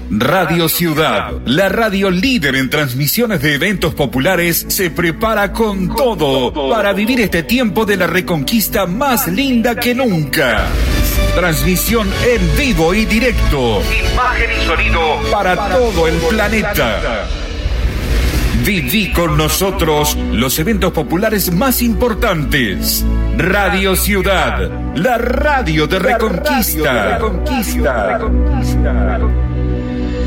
Radio Ciudad, la radio líder en transmisiones de eventos populares, se prepara con todo para vivir este tiempo de la Reconquista más linda que nunca. Transmisión en vivo y directo. Imagen y sonido para todo el planeta. Viví con nosotros los eventos populares más importantes. Radio Ciudad, la radio de Reconquista.